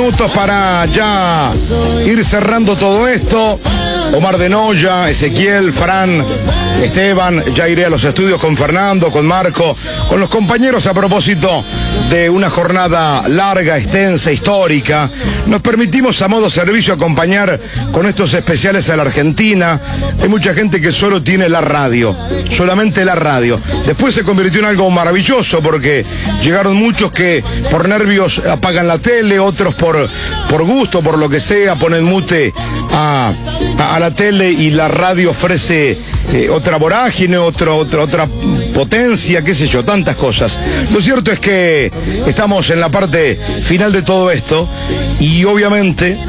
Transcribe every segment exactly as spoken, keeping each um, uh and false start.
minutos para ya ir cerrando todo esto. Omar de Noya, Ezequiel, Fran, Esteban, ya iré a los estudios con Fernando, con Marco, con los compañeros a propósito de una jornada larga, extensa, histórica. Nos permitimos a modo servicio acompañar con estos especiales a la Argentina. Hay mucha gente que solo tiene la radio, solamente la radio. Después se convirtió en algo maravilloso porque llegaron muchos que por nervios apagan la tele, otros por, por gusto, por lo que sea, ponen mute a, a, a la tele y la radio ofrece eh, otra vorágine, otra, otra, otra potencia, qué sé yo, tantas cosas. Lo cierto es que estamos en la parte final de todo esto y obviamente,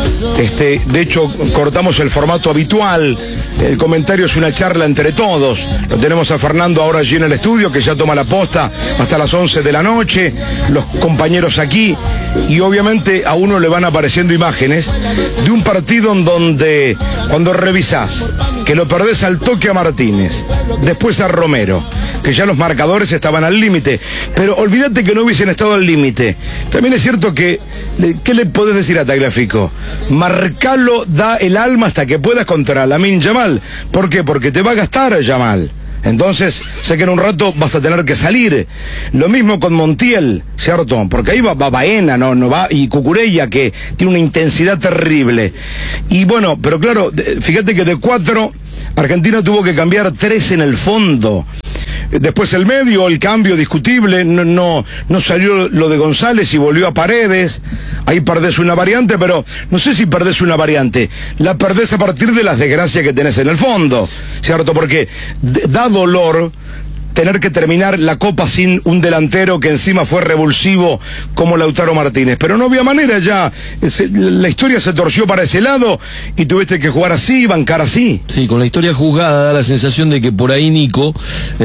este, de hecho, cortamos el formato habitual. El comentario es una charla entre todos. Lo tenemos a Fernando ahora allí en el estudio, que ya toma la posta hasta las once de la noche, los compañeros aquí, y obviamente a uno le van apareciendo imágenes de un partido en donde, cuando revisás, que lo perdés al toque a Martínez, después a Romero, que ya los marcadores estaban al límite, pero olvídate que no hubiesen estado al límite. También es cierto que, ¿qué le podés decir a Tagliafico? Marcalo, da el alma hasta que puedas contra Lamine Yamal. ¿Por qué? Porque te va a gastar Yamal. Entonces, sé que en un rato vas a tener que salir. Lo mismo con Montiel, ¿cierto? Porque ahí va, va Baena, ¿no? No va, y Cucurella, que tiene una intensidad terrible. Y bueno, pero claro, fíjate que de cuatro, Argentina tuvo que cambiar tres en el fondo. Después el medio, el cambio discutible, no, no, no salió lo de González y volvió a Paredes. Ahí perdés una variante, pero no sé si perdés una variante, la perdés a partir de las desgracias que tenés en el fondo, ¿cierto? Porque da dolor tener que terminar la Copa sin un delantero que encima fue revulsivo como Lautaro Martínez. Pero no había manera ya, se, la historia se torció para ese lado y tuviste que jugar así, bancar así. Sí, con la historia juzgada da la sensación de que por ahí Nico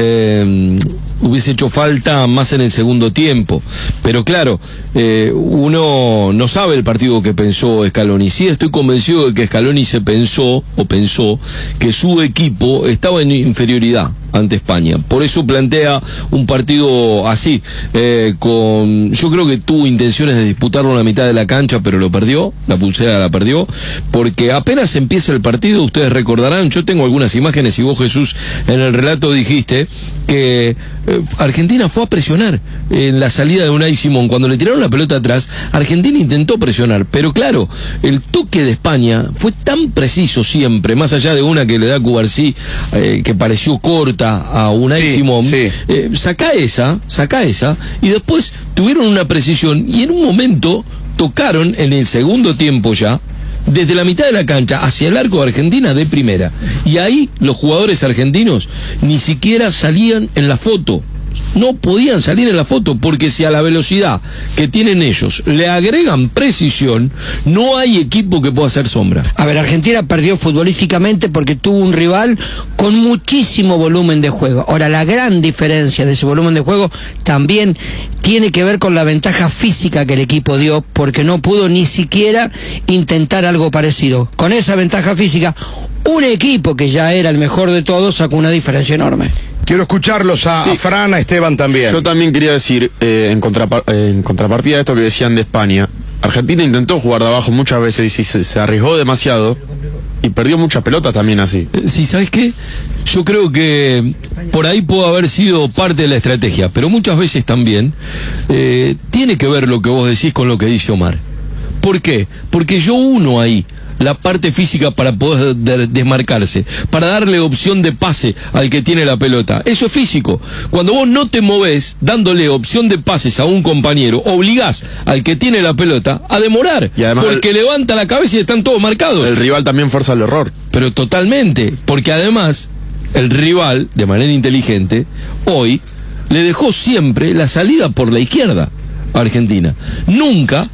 eh, hubiese hecho falta más en el segundo tiempo. Pero claro, eh, uno no sabe el partido que pensó Scaloni. Sí, estoy convencido de que Scaloni se pensó, o pensó, que su equipo estaba en inferioridad ante España. Por eso plantea un partido así, eh, con, yo creo que tuvo intenciones de disputarlo en la mitad de la cancha, pero lo perdió, la pulsera la perdió, porque apenas empieza el partido, ustedes recordarán, yo tengo algunas imágenes y vos, Jesús, en el relato dijiste que eh, Argentina fue a presionar en la salida de Unai Simón. Cuando le tiraron la pelota atrás, Argentina intentó presionar, pero claro, el toque de España fue tan preciso siempre, más allá de una que le da Cubarsí, eh, que pareció corta a Unai sí, Simón, sí. eh, saca esa, saca esa, y después tuvieron una precisión, y en un momento tocaron en el segundo tiempo ya, desde la mitad de la cancha hacia el arco de Argentina de primera, y ahí los jugadores argentinos ni siquiera salían en la foto. No podían salir en la foto, porque si a la velocidad que tienen ellos le agregan precisión, no hay equipo que pueda hacer sombra. A ver, Argentina perdió futbolísticamente porque tuvo un rival con muchísimo volumen de juego. Ahora, la gran diferencia de ese volumen de juego también tiene que ver con la ventaja física que el equipo dio, porque no pudo ni siquiera intentar algo parecido. Con esa ventaja física, un equipo que ya era el mejor de todos sacó una diferencia enorme. Quiero escucharlos a, sí. a Fran, a Esteban también. Yo también quería decir, eh, en, contrapar eh, en contrapartida de esto que decían de España, Argentina intentó jugar de abajo muchas veces y se, se arriesgó demasiado y perdió muchas pelotas también así. Sí, ¿sabes qué? Yo creo que por ahí pudo haber sido parte de la estrategia, pero muchas veces también eh, tiene que ver lo que vos decís con lo que dice Omar. ¿Por qué? Porque yo uno ahí la parte física para poder de desmarcarse, para darle opción de pase al que tiene la pelota. Eso es físico. Cuando vos no te movés dándole opción de pases a un compañero, obligás al que tiene la pelota a demorar, y además porque el, levanta la cabeza y están todos marcados. El rival también fuerza el error. Pero totalmente, porque además el rival, de manera inteligente, hoy le dejó siempre la salida por la izquierda a Argentina. Nunca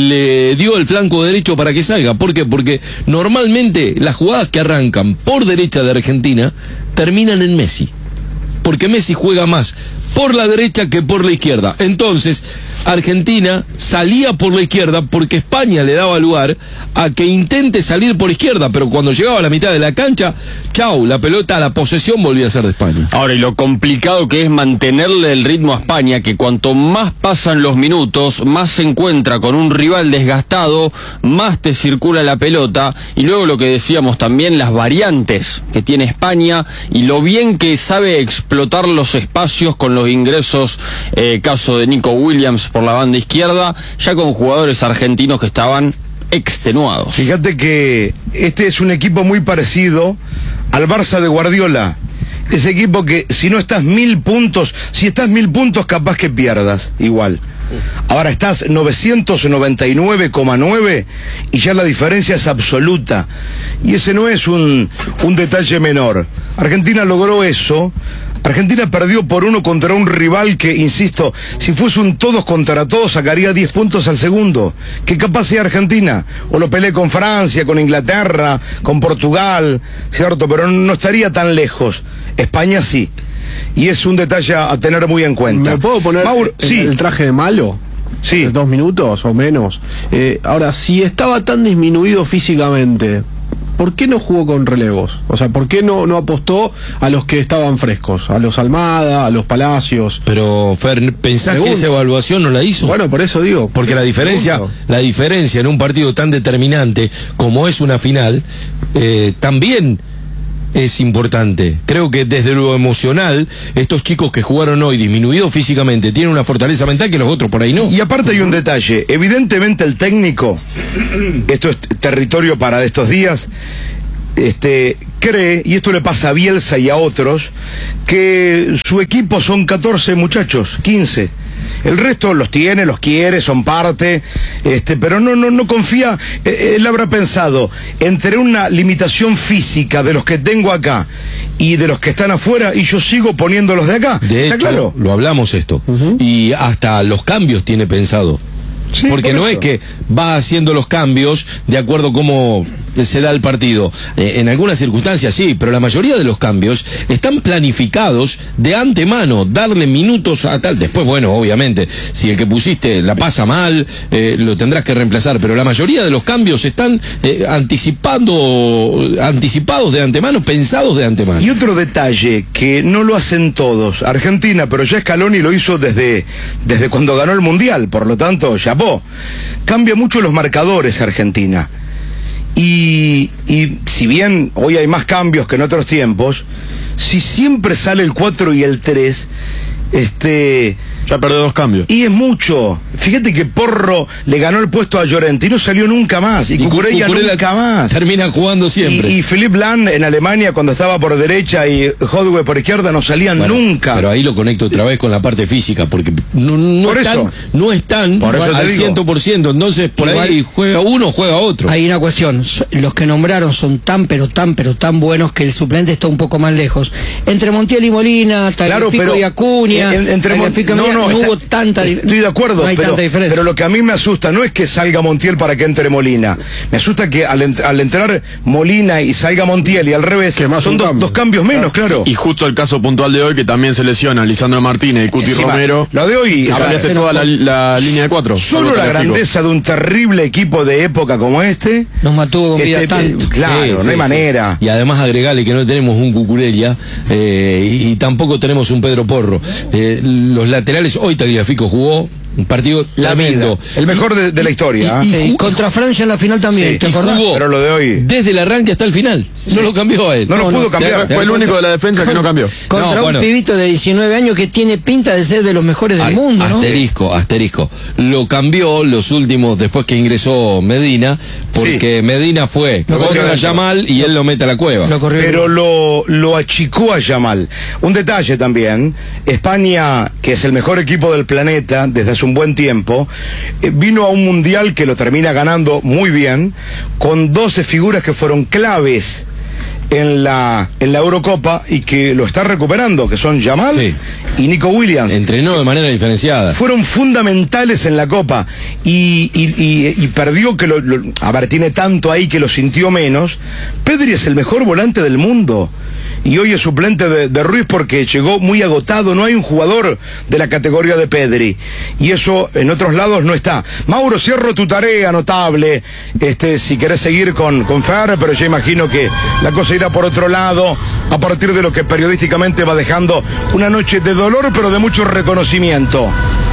le dio el flanco derecho para que salga. ¿Por qué? Porque normalmente las jugadas que arrancan por derecha de Argentina terminan en Messi, porque Messi juega más por la derecha que por la izquierda. Entonces, Argentina salía por la izquierda porque España le daba lugar a que intente salir por izquierda, pero cuando llegaba a la mitad de la cancha, chau, la pelota, la posesión volvía a ser de España. Ahora, y lo complicado que es mantenerle el ritmo a España, que cuanto más pasan los minutos, más se encuentra con un rival desgastado, más te circula la pelota, y luego lo que decíamos también, las variantes que tiene España y lo bien que sabe explotar los espacios con los ingresos, eh, caso de Nico Williams por la banda izquierda, ya con jugadores argentinos que estaban extenuados. Fíjate que este es un equipo muy parecido al Barça de Guardiola. Ese equipo que si no estás mil puntos, si estás mil puntos capaz que pierdas, igual. Ahora estás novecientos noventa y nueve coma nueve y ya la diferencia es absoluta. Y ese no es un, un detalle menor. Argentina logró eso. Argentina perdió por uno contra un rival que, insisto, si fuese un todos contra todos sacaría diez puntos al segundo. ¿Qué capacidad Argentina? O lo peleé con Francia, con Inglaterra, con Portugal, ¿cierto? Pero no estaría tan lejos. España sí. Y es un detalle a tener muy en cuenta. ¿Me puedo poner Mauro, el, sí. el traje de malo? Sí. De dos minutos o menos. Eh, ahora, si estaba tan disminuido físicamente, ¿por qué no jugó con relevos? O sea, ¿por qué no, no apostó a los que estaban frescos? A los Almada, a los Palacios. Pero, Fer, ¿pensás Segundo. que esa evaluación no la hizo? Bueno, por eso digo. Porque la diferencia, Segundo. la diferencia en un partido tan determinante como es una final, eh, también es importante. Creo que desde lo emocional, estos chicos que jugaron hoy disminuidos físicamente tienen una fortaleza mental que los otros por ahí no. Y aparte hay un detalle, evidentemente el técnico, esto es territorio para estos días, este, cree, y esto le pasa a Bielsa y a otros, que su equipo son catorce muchachos, quince. El resto los tiene, los quiere, son parte, este, pero no, no, no confía. Eh, él habrá pensado entre una limitación física de los que tengo acá y de los que están afuera, y yo sigo poniéndolos de acá. De ¿Está hecho, claro? lo hablamos esto. Uh-huh. Y hasta los cambios tiene pensado. Sí, porque por no eso. es que va haciendo los cambios de acuerdo a cómo se da el partido. Eh, en algunas circunstancias sí, pero la mayoría de los cambios están planificados de antemano, darle minutos a tal. Después, bueno, obviamente, si el que pusiste la pasa mal, eh, lo tendrás que reemplazar, pero la mayoría de los cambios están eh, anticipando, anticipados de antemano, pensados de antemano. Y otro detalle que no lo hacen todos, Argentina, pero ya Scaloni lo hizo desde, desde cuando ganó el Mundial, por lo tanto, chapó. Cambia mucho los marcadores Argentina. Y, y si bien hoy hay más cambios que en otros tiempos, si siempre sale el cuatro y el tres, este... Ya perdió dos cambios. Y es mucho. Fíjate que Porro le ganó el puesto a Llorente y no salió nunca más. Y, y Cucurella nunca más. Termina jugando siempre. Y, y Philipp Lahm en Alemania, cuando estaba por derecha y Hodwe por izquierda, no salían bueno, nunca. Pero ahí lo conecto otra vez con la parte física, porque no, no por están, eso. no están por eso al cien por ciento. Entonces, por igual, ahí juega uno, juega otro. Hay una cuestión. Los que nombraron son tan, pero tan, pero tan buenos que el suplente está un poco más lejos. Entre Montiel y Molina, Tagliafico claro, y Acuña, en, entre Mon... no, no, no, no está, hubo tanta estoy de acuerdo, no hay pero, tanta diferencia. Pero lo que a mí me asusta no es que salga Montiel para que entre Molina. Me asusta que al, ent al entrar Molina y salga Montiel y al revés, que más son do dos cambios menos, claro. Y justo el caso puntual de hoy, que también se lesiona Lisandro Martínez y Cuti Encima, Romero. Lo de hoy, cambiaste toda la, la línea de cuatro. Solo la grandeza de un terrible equipo de época como este nos mantuvo con vida este, tanto. Claro, sí, no sí, hay sí. manera. Y además agregale que no tenemos un Cucurella eh, y, y tampoco tenemos un Pedro Porro. Eh, los laterales, hoy Tagliafico jugó un partido la tremendo. Vida. El mejor de, de la historia. Y, y, y contra Francia en la final también, sí, ¿te acordás? Jugó pero lo de hoy. Desde el arranque hasta el final. Sí. No lo cambió a él. No, no lo pudo no, cambiar. Fue el único de la defensa que no cambió. Contra no, bueno. un pibito de diecinueve años que tiene pinta de ser de los mejores del Ay, mundo, ¿no? Asterisco, asterisco. Lo cambió los últimos, después que ingresó Medina, porque sí. Medina fue lo contra Yamal y él lo mete a la cueva. Lo pero lo, lo achicó a Yamal. Un detalle también, España, que es el mejor equipo del planeta desde hace un buen tiempo, eh, vino a un mundial que lo termina ganando muy bien, con doce figuras que fueron claves en la en la Eurocopa y que lo está recuperando, que son Yamal sí. y Nico Williams. Entrenó de manera diferenciada. Fueron fundamentales en la Copa y, y, y, y perdió que lo, lo... A ver, tiene tanto ahí que lo sintió menos. Pedri es el mejor volante del mundo. y hoy es suplente de, de Ruiz porque llegó muy agotado. No hay un jugador de la categoría de Pedri, y eso en otros lados no está. Mauro, cierro tu tarea notable, este, si querés seguir con, con Fer, pero yo imagino que la cosa irá por otro lado a partir de lo que periodísticamente va dejando una noche de dolor, pero de mucho reconocimiento.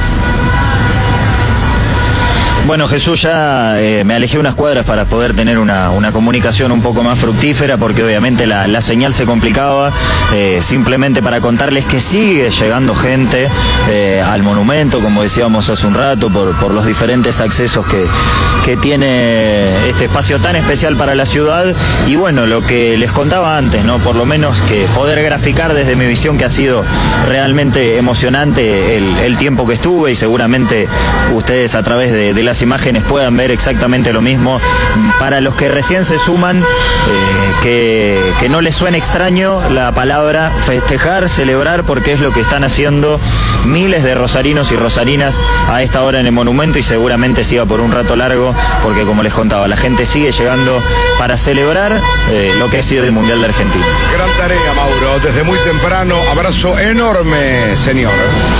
Bueno, Jesús, ya eh, me alejé unas cuadras para poder tener una, una comunicación un poco más fructífera, porque obviamente la, la señal se complicaba. Eh, simplemente para contarles que sigue llegando gente eh, al monumento, como decíamos hace un rato, por, por los diferentes accesos que, que tiene este espacio tan especial para la ciudad. Y bueno, lo que les contaba antes, ¿no? Por lo menos que poder graficar desde mi visión, que ha sido realmente emocionante el, el tiempo que estuve, y seguramente ustedes a través de, de las imágenes puedan ver exactamente lo mismo. Para los que recién se suman, eh, que, que no les suene extraño la palabra festejar, celebrar, porque es lo que están haciendo miles de rosarinos y rosarinas a esta hora en el monumento, y seguramente siga por un rato largo, porque como les contaba, la gente sigue llegando para celebrar eh, lo que ha sido el Mundial de Argentina. Gran tarea, Mauro, desde muy temprano. Abrazo enorme, señor.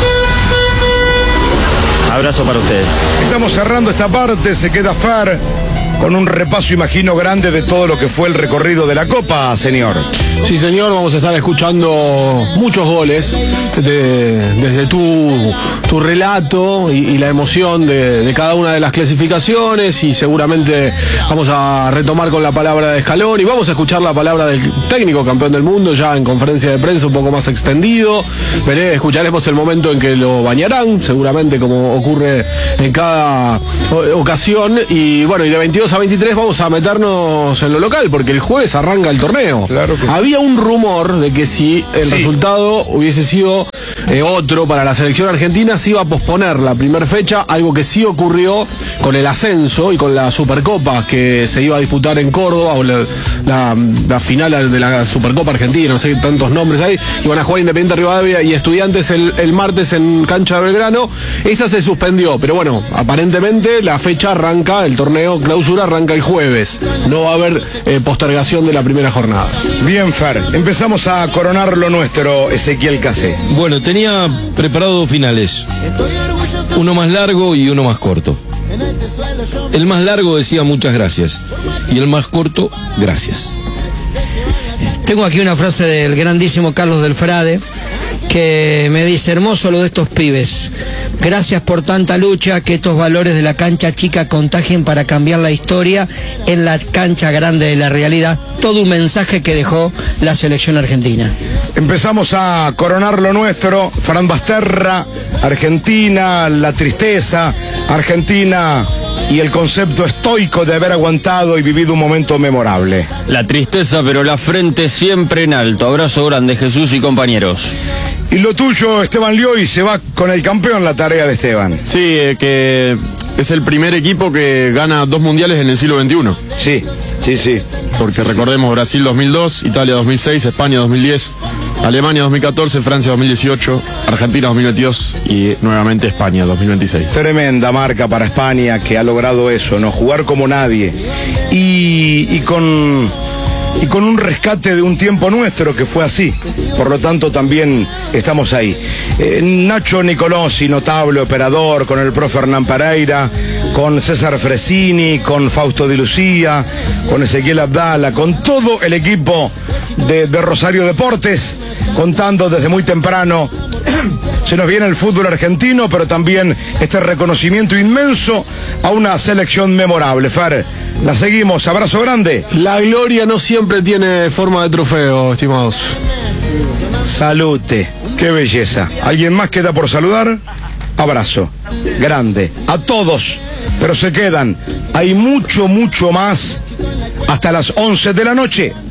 Abrazo para ustedes. Estamos cerrando esta parte, se queda Fer con un repaso, imagino, grande de todo lo que fue el recorrido de la Copa, señor. Sí, señor, vamos a estar escuchando muchos goles de, desde tu, tu relato y, y la emoción de, de cada una de las clasificaciones, y seguramente vamos a retomar con la palabra de Scaloni, y vamos a escuchar la palabra del técnico campeón del mundo ya en conferencia de prensa un poco más extendido. Veré, escucharemos el momento en que lo bañarán, seguramente, como ocurre en cada ocasión. Y bueno, y de veintidós a veintitrés vamos a meternos en lo local, porque el jueves arranca el torneo. Claro que sí. Había un rumor de que si el sí. resultado hubiese sido eh, otro para la selección argentina, se iba a posponer la primera fecha, algo que sí ocurrió con el ascenso y con la Supercopa que se iba a disputar en Córdoba, o la, la, la final de la Supercopa Argentina, no sé tantos nombres ahí. Iban a jugar Independiente Rivadavia y Estudiantes el, el martes en cancha de Belgrano. Esa se suspendió, pero bueno, aparentemente la fecha arranca, el torneo clausura arranca el jueves. No va a haber eh, postergación de la primera jornada. Bien, Fer, empezamos a coronar lo nuestro, Ezequiel Casé. Bueno, tenía preparado dos finales, uno más largo y uno más corto. El más largo decía muchas gracias, y el más corto, gracias. Tengo aquí una frase del grandísimo Carlos del Frade, que me dice: hermoso lo de estos pibes. Gracias por tanta lucha, que estos valores de la cancha chica contagien para cambiar la historia en la cancha grande de la realidad. Todo un mensaje que dejó la selección argentina. Empezamos a coronar lo nuestro. Fran Basterra, Argentina, la tristeza, Argentina y el concepto estoico de haber aguantado y vivido un momento memorable. La tristeza, pero la frente siempre en alto. Abrazo grande, Jesús y compañeros. Y lo tuyo, Esteban Lioy, se va con el campeón, la tarea de Esteban. Sí, eh, que es el primer equipo que gana dos mundiales en el siglo veintiuno. Sí, sí, sí. Porque recordemos, Brasil dos mil dos, Italia dos mil seis, España dos mil diez, Alemania dos mil catorce, Francia dos mil dieciocho, Argentina dos mil veintidós y nuevamente España dos mil veintiséis. Tremenda marca para España, que ha logrado eso, ¿no? Jugar como nadie. Y, y con... y con un rescate de un tiempo nuestro que fue así. Por lo tanto, también estamos ahí. Eh, Nacho Nicolosi, notable operador, con el profe Hernán Pereira, con César Fresini, con Fausto Di Lucía, con Ezequiel Abdala, con todo el equipo de, de Rosario Deportes, contando desde muy temprano. Se nos viene el fútbol argentino, pero también este reconocimiento inmenso a una selección memorable. Fer, la seguimos, abrazo grande. La gloria no siempre tiene forma de trofeo, estimados. Salute, qué belleza. ¿Alguien más queda por saludar? Abrazo grande a todos, pero se quedan. Hay mucho, mucho más hasta las once de la noche.